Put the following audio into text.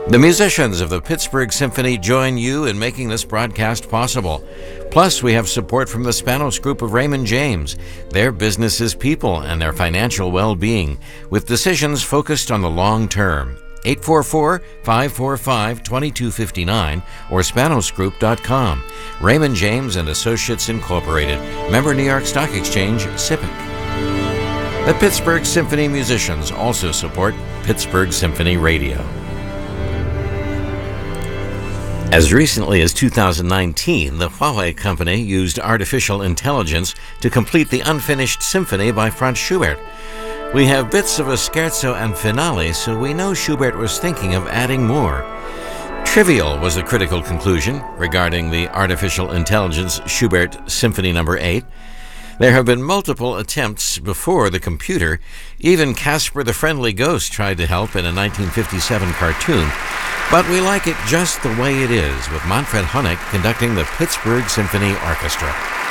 The musicians of the Pittsburgh Symphony join you in making this broadcast possible. Plus, we have support from the Spanos Group of Raymond James, their business is people and their financial well-being, with decisions focused on the long term. 844-545-2259 or spanosgroup.com. Raymond James and Associates Incorporated, member New York Stock Exchange, SIPC. The Pittsburgh Symphony musicians also support Pittsburgh Symphony Radio. As recently as 2019, the Huawei Company used artificial intelligence to complete the unfinished symphony by Franz Schubert. We have bits of a scherzo and finale, so we know Schubert was thinking of adding more. Trivial was the critical conclusion regarding the artificial intelligence Schubert Symphony No. 8. There have been multiple attempts before the computer. Even Casper the Friendly Ghost tried to help in a 1957 cartoon. But we like it just the way it is, with Manfred Honeck conducting the Pittsburgh Symphony Orchestra.